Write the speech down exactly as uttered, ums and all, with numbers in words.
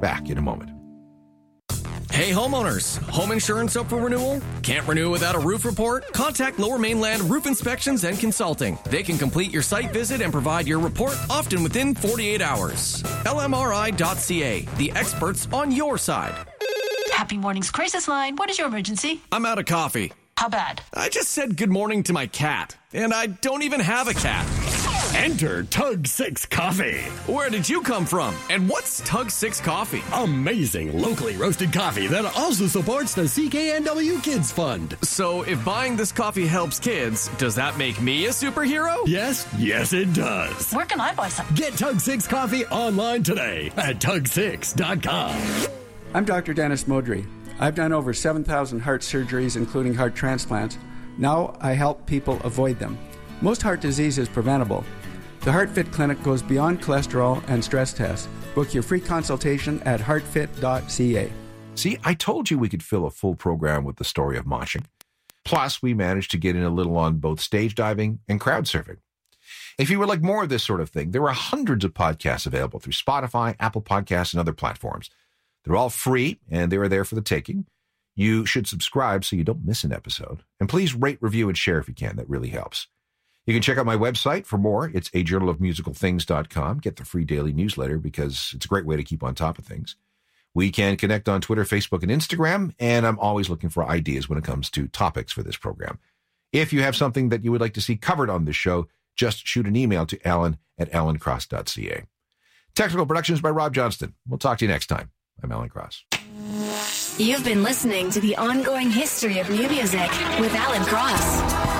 Back in a moment. Hey homeowners, home insurance up for renewal? Can't renew without a roof report? Contact Lower Mainland Roof Inspections and Consulting. They can complete your site visit and provide your report often within forty-eight hours. L M R I dot C A, the experts on your side. Happy Mornings Crisis Line. What is your emergency? I'm out of coffee. How bad? I just said good morning to my cat, and I don't even have a cat. Enter Tug six Coffee. Where did you come from? And what's Tug six Coffee? Amazing locally roasted coffee that also supports the C K N W Kids Fund. So if buying this coffee helps kids, does that make me a superhero? Yes, yes it does. Where can I buy some? Get Tug six Coffee online today at tug six dot com. I'm Doctor Dennis Modry. I've done over seven thousand heart surgeries, including heart transplants. Now I help people avoid them. Most heart disease is preventable. The HeartFit Clinic goes beyond cholesterol and stress tests. Book your free consultation at heart fit dot c a. See, I told you we could fill a full program with the story of moshing. Plus, we managed to get in a little on both stage diving and crowd surfing. If you would like more of this sort of thing, there are hundreds of podcasts available through Spotify, Apple Podcasts, and other platforms. They're all free, and they are there for the taking. You should subscribe so you don't miss an episode. And please rate, review, and share if you can. That really helps. You can check out my website for more. It's a journal of musical things dot com. Get the free daily newsletter because it's a great way to keep on top of things. We can connect on Twitter, Facebook, and Instagram, and I'm always looking for ideas when it comes to topics for this program. If you have something that you would like to see covered on this show, just shoot an email to alan at alan cross dot c a. Technical productions by Rob Johnston. We'll talk to you next time. I'm Alan Cross. You've been listening to The Ongoing History of New Music with Alan Cross.